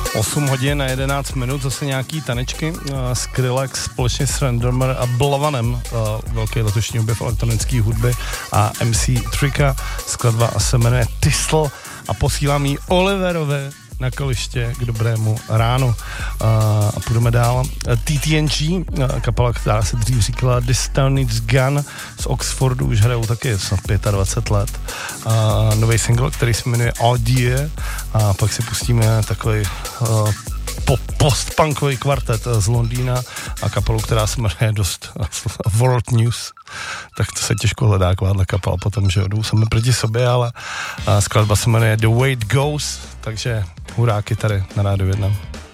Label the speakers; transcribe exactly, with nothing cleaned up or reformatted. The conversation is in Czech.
Speaker 1: osm hodin a jedenáct minut, zase nějaký tanečky. Uh, Skrillex společně s Randomer a Blavanem, uh, velký letošní objev elektronické hudby, a M C Tricka. Skladba se jmenuje Thistle a posílám jí Oliverovi na koliště k dobrému ránu. Uh, a půjdeme dál. T T N G, uh, kapela, která se dřív říkala This Town Needs Gun, z Oxfordu, už hrajou taky snad dvacet pět let. Uh, nový single, který se jmenuje Audio, a pak si pustíme takový uh, po, post-punkový kvartet z Londýna a kapelu, která se jmenuje dost World News. Tak to se těžko hledá takováhle kapela potom, že jdou sami proti sobě, ale skladba se jmenuje The Way It Goes, takže huráky tady na Rádiu jedna.